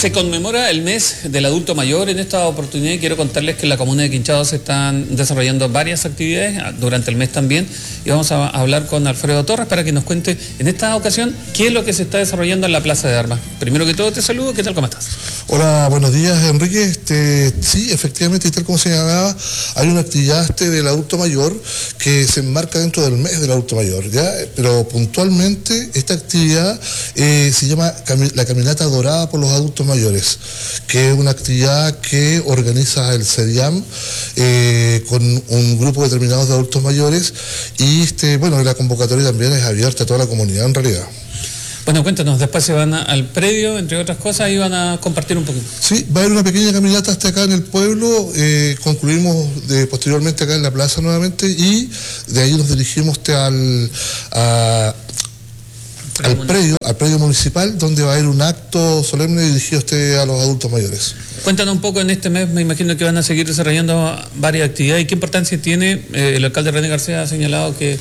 Se conmemora el mes del adulto mayor en esta oportunidad y quiero contarles que en la comuna de Quinchao se están desarrollando varias actividades durante el mes también y vamos a hablar con Alfredo Torres para que nos cuente en esta ocasión qué es lo que se está desarrollando en la Plaza de Armas. Primero que todo te saludo, ¿qué tal, cómo estás? Hola, buenos días, Enrique. Sí, efectivamente, tal como señalaba, hay una actividad del adulto mayor que se enmarca dentro del mes del adulto mayor, ¿ya? Pero puntualmente esta actividad se llama la Caminata Dorada por los Adultos Mayores, que es una actividad que organiza el CEDIAM con un grupo determinado de adultos mayores y la convocatoria también es abierta a toda la comunidad en realidad. Bueno, cuéntanos, después se van al predio, entre otras cosas, y van a compartir un poquito. Sí, va a haber una pequeña caminata hasta acá en el pueblo, concluimos posteriormente acá en la plaza nuevamente y de ahí nos dirigimos al predio municipal, donde va a haber un acto solemne dirigido a los adultos mayores. Cuéntanos un poco, en este mes me imagino que van a seguir desarrollando varias actividades. ¿Y qué importancia tiene? El alcalde René García ha señalado que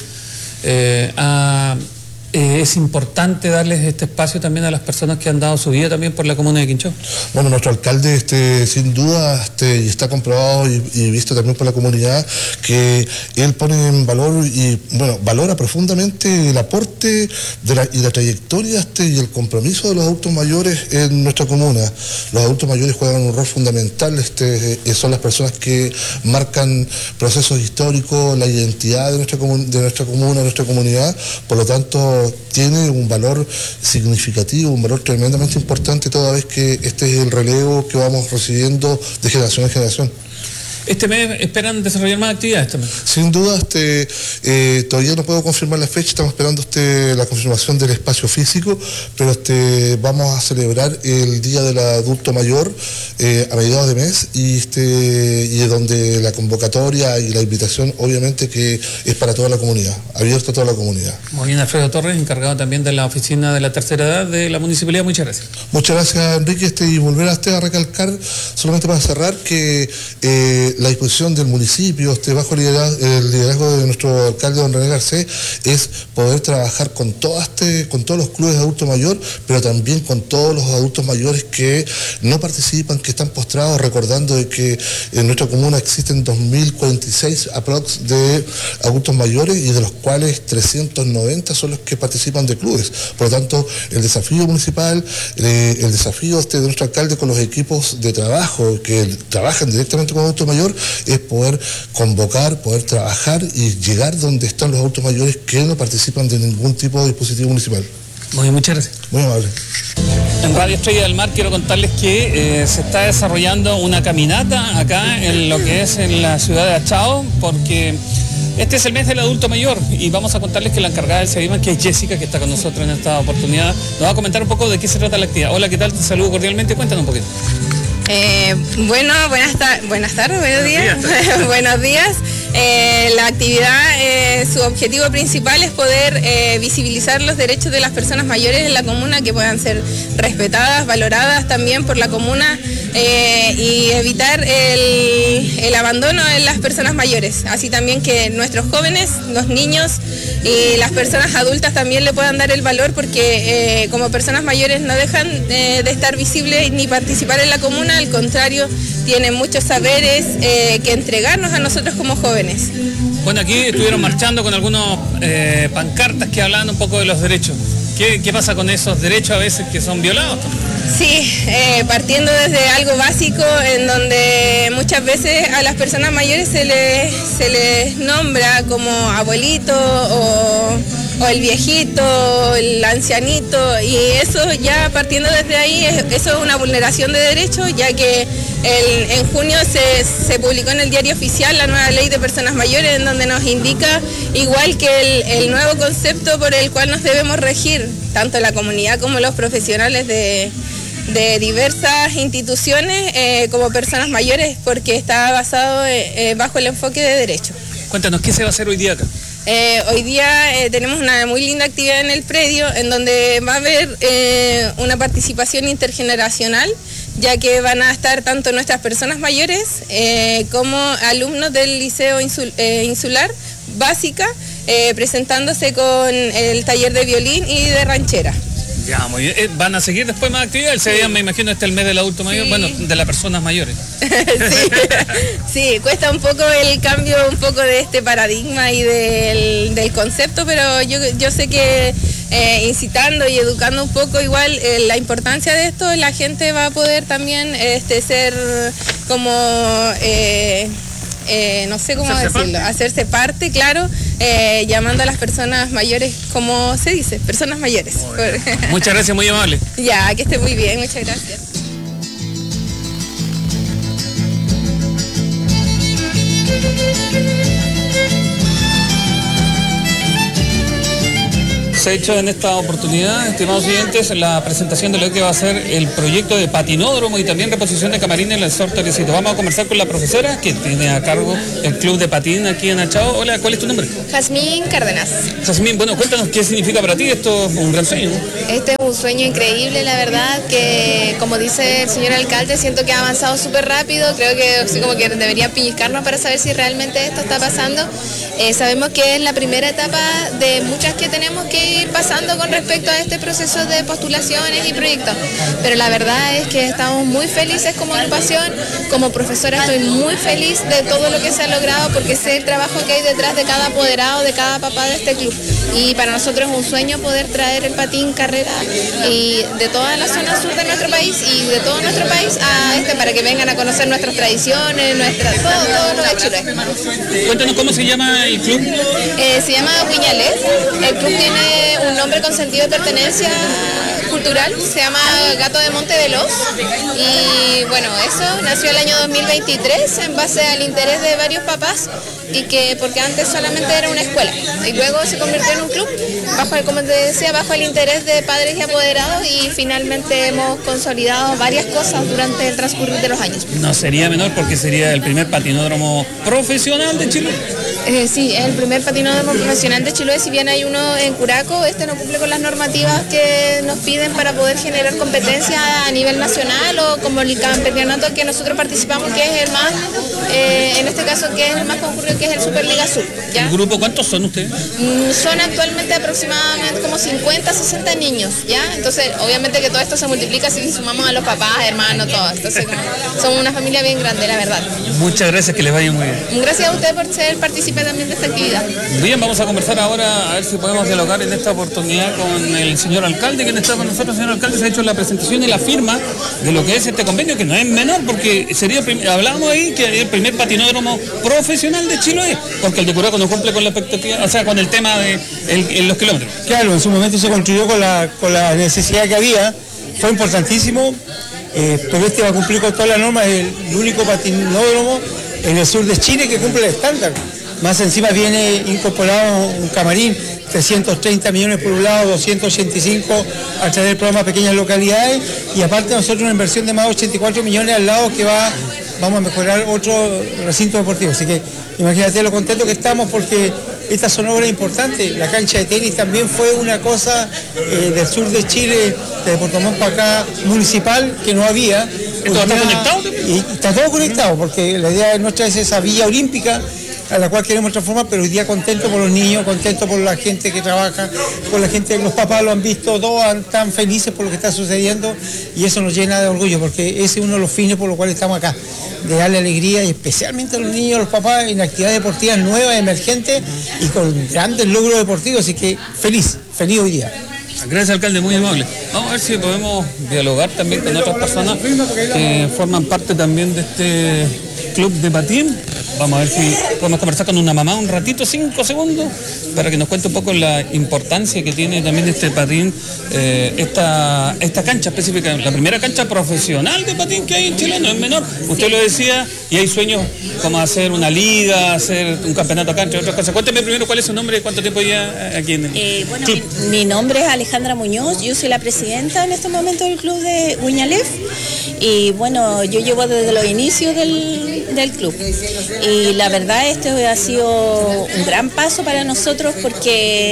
es importante darles este espacio también a las personas que han dado su vida también por la comuna de Quinchao. Bueno, nuestro alcalde sin duda y está comprobado y visto también por la comunidad que él pone en valor y valora profundamente el aporte y la trayectoria y el compromiso de los adultos mayores en nuestra comuna. Los adultos mayores juegan un rol fundamental, son las personas que marcan procesos históricos, la identidad de nuestra comuna, nuestra comunidad, por lo tanto tiene un valor significativo, un valor tremendamente importante toda vez que este es el relevo que vamos recibiendo de generación en generación. ¿Este mes esperan desarrollar más actividades también? Sin duda, todavía no puedo confirmar la fecha, estamos esperando la confirmación del espacio físico, pero vamos a celebrar el Día del Adulto Mayor a mediados de mes y donde la convocatoria y la invitación obviamente que es para toda la comunidad, abierto a toda la comunidad. Muy bien, Alfredo Torres, encargado también de la oficina de la tercera edad de la municipalidad, muchas gracias. Muchas gracias, Enrique, y volver a recalcar, solamente para cerrar, que la disposición del municipio, bajo el liderazgo de nuestro alcalde don René Garcés, es poder trabajar con todos los clubes de adulto mayor, pero también con todos los adultos mayores que no participan, que están postrados, recordando de que en nuestra comuna existen 2.046 aprox de adultos mayores y de los cuales 390 son los que participan de clubes. Por lo tanto, el desafío municipal, el desafío de nuestro alcalde con los equipos de trabajo que trabajan directamente con adultos mayores es poder convocar, poder trabajar y llegar donde están los adultos mayores que no participan de ningún tipo de dispositivo municipal. Muy bien, muchas gracias. Muy amable. En Radio Estrella del Mar quiero contarles que se está desarrollando una caminata acá en lo que es en la ciudad de Achao, porque este es el mes del adulto mayor y vamos a contarles que la encargada del CEDIAM, que es Jessica, que está con nosotros en esta oportunidad, nos va a comentar un poco de qué se trata la actividad. Hola, ¿qué tal? Te saludo cordialmente, cuéntanos un poquito. Buenas tardes, buenos días. Buenos días. La actividad, su objetivo principal es poder visibilizar los derechos de las personas mayores en la comuna, que puedan ser respetadas, valoradas también por la comuna y evitar el abandono de las personas mayores. Así también que nuestros jóvenes, los niños y las personas adultas también le puedan dar el valor, porque como personas mayores no dejan de estar visibles ni participar en la comuna, al contrario, tienen muchos saberes que entregarnos a nosotros como jóvenes. Bueno, aquí estuvieron marchando con algunos pancartas que hablaban un poco de los derechos. ¿Qué pasa con esos derechos a veces que son violados? Sí, partiendo desde algo básico, en donde muchas veces a las personas mayores se les nombra como abuelito o el viejito, el ancianito, y eso ya partiendo desde ahí, eso es una vulneración de derechos, ya que en junio se publicó en el Diario Oficial la nueva ley de personas mayores, en donde nos indica, igual que el nuevo concepto por el cual nos debemos regir, tanto la comunidad como los profesionales de diversas instituciones como personas mayores, porque está basado bajo el enfoque de derecho. Cuéntanos, ¿qué se va a hacer hoy día acá? Hoy día tenemos una muy linda actividad en el predio, en donde va a haber una participación intergeneracional, ya que van a estar tanto nuestras personas mayores como alumnos del Liceo Insular Básica, presentándose con el taller de violín y de ranchera. Ya, muy bien. ¿Van a seguir después más actividades? Se veían, me imagino, el mes del adulto mayor, bueno, de las personas mayores. Sí, cuesta un poco el cambio, un poco de este paradigma y del concepto, pero yo sé que incitando y educando un poco igual la importancia de esto, la gente va a poder también ser como... no sé cómo decirlo, hacerse parte, claro, llamando a las personas mayores, como se dice, personas mayores. Muchas gracias, muy amable. Ya, que esté muy bien, muchas gracias. Se ha hecho en esta oportunidad, estimados oyentes, la presentación de lo que va a ser el proyecto de patinódromo y también reposición de camarines en el Sor Teresito. Vamos a conversar con la profesora que tiene a cargo el club de patín aquí en Achao. Hola, ¿cuál es tu nombre? Jazmín Cárdenas. Jazmín, bueno, cuéntanos qué significa para ti esto, un gran sueño, ¿no? Este es un sueño increíble, la verdad, que como dice el señor alcalde, siento que ha avanzado súper rápido, creo que así como que deberían pellizcarnos para saber si realmente esto está pasando. Sabemos que es la primera etapa de muchas que tenemos que ir pasando con respecto a este proceso de postulaciones y proyectos, pero la verdad es que estamos muy felices como agrupación, como profesora estoy muy feliz de todo lo que se ha logrado porque sé el trabajo que hay detrás de cada apoderado, de cada papá de este club, y para nosotros es un sueño poder traer el patín carrera y de toda la zona sur de nuestro país y de todo nuestro país a para que vengan a conocer nuestras tradiciones, todo lo de Chile. Cuéntanos cómo se llama el club. Se llama Guiñalés. El club tiene un nombre con sentido de pertenencia cultural, se llama Gato de Monte Veloz y bueno, eso nació el año 2023 en base al interés de varios papás y que porque antes solamente era una escuela y luego se convirtió en un club como te decía, bajo el interés de padres y apoderados y finalmente hemos consolidado varias cosas durante el transcurrir de los años. No sería menor porque sería el primer patinódromo profesional de Chile. Sí, es el primer patinódromo profesional de Chiloé, si bien hay uno en Curaco, este no cumple con las normativas que nos piden para poder generar competencia a nivel nacional o como el campeonato que nosotros participamos, que es el más, en este caso que es el más concurrido, que es el Superliga Sur. ¿Ya? ¿El grupo cuántos son ustedes? Son actualmente aproximadamente como 50, 60 niños, ¿ya? Entonces, obviamente que todo esto se multiplica si sumamos a los papás, hermanos, todos. Entonces, somos una familia bien grande, la verdad. Muchas gracias, que les vaya muy bien. Gracias a usted por ser partícipe también de esta actividad. Bien, vamos a conversar ahora a ver si podemos dialogar en esta oportunidad con el señor alcalde, quien está con nosotros. Señor alcalde, se ha hecho la presentación y la firma de lo que es este convenio, que no es menor, porque sería, hablábamos ahí que el primer patinódromo profesional de Chiloé, porque el de Curaco no cumple con la expectativa, o sea, con el tema de los kilómetros. Claro, en su momento se construyó con la necesidad que había, fue importantísimo, pero este va a cumplir con todas las normas, es el único patinódromo en el sur de Chile que cumple el estándar. Más encima viene incorporado un camarín, 330 millones por un lado, 285 a través del programa Pequeñas Localidades, y aparte nosotros una inversión de más de 84 millones al lado que vamos a mejorar otro recinto deportivo. Así que imagínate lo contento que estamos porque estas son obras importantes. La cancha de tenis también fue una cosa del sur de Chile, de Puerto Montt para acá, municipal, que no había. ¿Esto está conectado? Y está todo conectado, porque la idea nuestra es esa villa olímpica a la cual queremos transformar, pero hoy día contento por los niños, contento por la gente que trabaja, por la gente, los papás lo han visto, todos están felices por lo que está sucediendo y eso nos llena de orgullo, porque ese es uno de los fines por los cuales estamos acá, de darle alegría y especialmente a los niños, a los papás en actividades deportivas nuevas, emergentes y con grandes logros deportivos, así que feliz hoy día. Gracias, alcalde, muy amable. Vamos a ver si podemos dialogar también con otras personas que forman parte también de este club de patín. Vamos a ver si podemos conversar con una mamá un ratito, 5 segundos, para que nos cuente un poco la importancia que tiene también este patín, esta cancha específica, la primera cancha profesional de patín que hay en Chile, no es menor. Usted lo decía, y hay sueños como hacer una liga, hacer un campeonato acá, entre otras cosas. Cuénteme primero cuál es su nombre y cuánto tiempo ya aquí en el club. Mi nombre es Alejandra Muñoz, yo soy la presidenta en este momento del club de Guiñalés y bueno, yo llevo desde los inicios del club. Y la verdad esto ha sido un gran paso para nosotros porque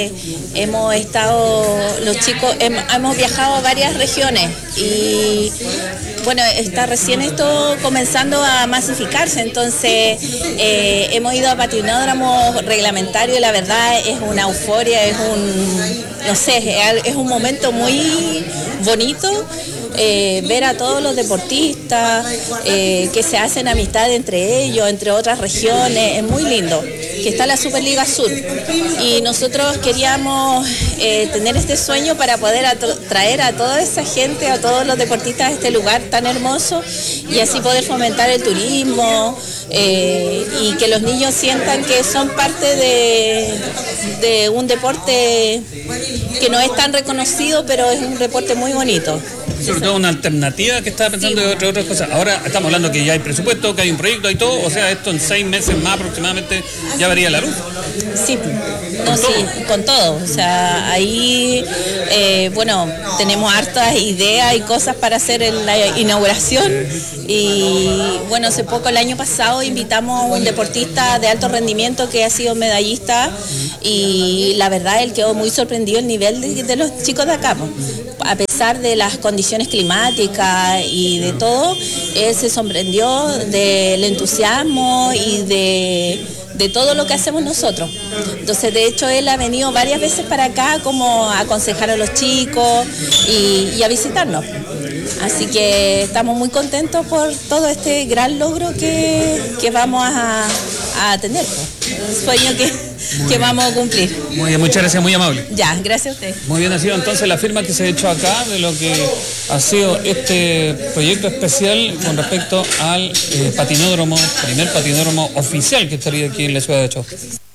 hemos estado, los chicos, hemos viajado a varias regiones y bueno, está recién esto comenzando a masificarse, entonces hemos ido a patinódromos reglamentarios y la verdad es una euforia, no sé, es un momento muy bonito. Ver a todos los deportistas que se hacen amistad entre ellos, entre otras regiones, es muy lindo. Que está la Superliga Sur y nosotros queríamos tener este sueño para poder traer a toda esa gente, a todos los deportistas a este lugar tan hermoso y así poder fomentar el turismo y que los niños sientan que son parte de un deporte que no es tan reconocido, pero es un deporte muy bonito. Sobre todo una alternativa que estaba pensando de otras cosas. Ahora estamos hablando que ya hay presupuesto, que hay un proyecto, hay todo, o sea, esto en 6 meses más aproximadamente ya vería la luz. Sí, con todo. O sea, ahí, bueno, tenemos hartas ideas y cosas para hacer en la inauguración. Y bueno, hace poco, el año pasado, invitamos a un deportista de alto rendimiento que ha sido medallista y la verdad él quedó muy sorprendido el nivel de los chicos de acá. A pesar de las condiciones climáticas y de todo, él se sorprendió del entusiasmo y de todo lo que hacemos nosotros. Entonces, de hecho, él ha venido varias veces para acá como a aconsejar a los chicos y a visitarnos. Así que estamos muy contentos por todo este gran logro que vamos a tener. Un sueño que vamos a cumplir. Muy bien, muchas gracias, muy amable. Ya, gracias a usted. Muy bien, ha sido entonces la firma que se ha hecho acá de lo que ha sido este proyecto especial con respecto al patinódromo, primer patinódromo oficial que estaría aquí en la ciudad de Chau.